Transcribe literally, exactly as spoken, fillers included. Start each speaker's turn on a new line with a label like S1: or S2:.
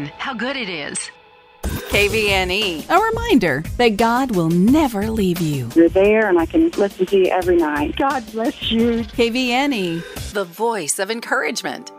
S1: Listen how good it is.
S2: K V N E, a reminder that God will never leave you.
S3: You're there, and I can listen to you every night.
S4: God bless you.
S2: K V N E, the voice of encouragement.